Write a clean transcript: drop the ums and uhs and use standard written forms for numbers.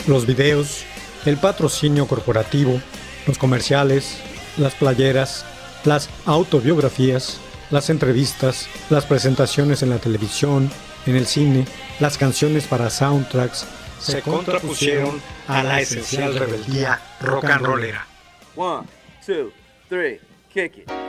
Los videos, el patrocinio corporativo, los comerciales, las playeras, las autobiografías, las entrevistas, las presentaciones en la televisión, en el cine, las canciones para soundtracks, se contrapusieron a la esencial rebeldía rock and rollera. 1, 2, 3, kick it.